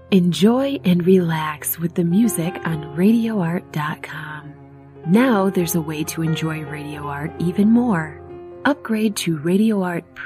Enjoy and relax with the music on RadioArt.com. Now there's a way to enjoy Radio Art even more. Upgrade to Radio Art